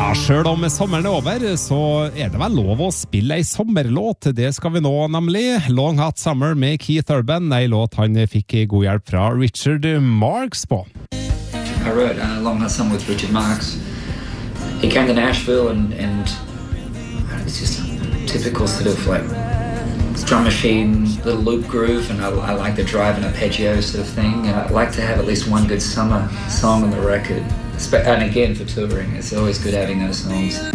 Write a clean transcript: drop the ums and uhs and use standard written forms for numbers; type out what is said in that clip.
Ja, selv om sommeren er over, så er det vel lov å spille ei sommerlåt. Det skal vi nå, nemlig. Long Hot Summer med Keith Urban, ei låt han fikk god hjelp fra Richard Marx på. I wrote Long Hot Summer with Richard Marx. He came to Nashville and it's just a typical sort of like drum machine, little loop groove, and I like the drive and arpeggio sort of thing. And I like to have at least one good summer song on the record. And again, for touring, it's always good having those songs.